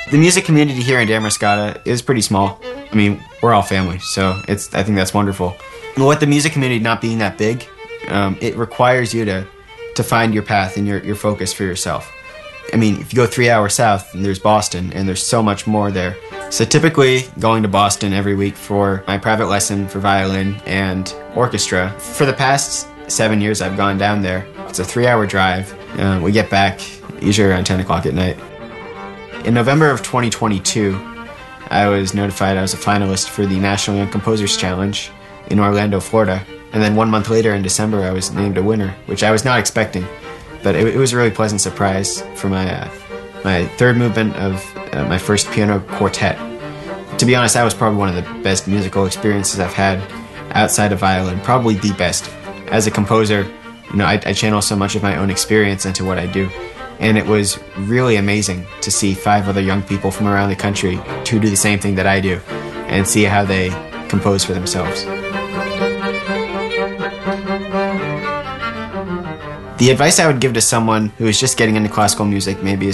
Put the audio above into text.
The music community here in Damariscotta is pretty small. I mean, we're all family, so I think that's wonderful. And with the music community not being that big, it requires you to find your path and your focus for yourself. I mean, if you go 3 hours south, there's Boston, and there's so much more there. So typically, going to Boston every week for my private lesson for violin and orchestra. For the past 7 years, I've gone down there. It's a 3-hour drive. We get back usually around 10 o'clock at night. In November of 2022, I was notified I was a finalist for the National Young Composers Challenge in Orlando, Florida. And then 1 month later, in December, I was named a winner, which I was not expecting. But it was a really pleasant surprise for my third movement of my first piano quartet. To be honest, that was probably one of the best musical experiences I've had outside of violin, probably the best. As a composer, I channel so much of my own experience into what I do. And it was really amazing to see 5 other young people from around the country who do the same thing that I do and see how they compose for themselves. The advice I would give to someone who is just getting into classical music maybe is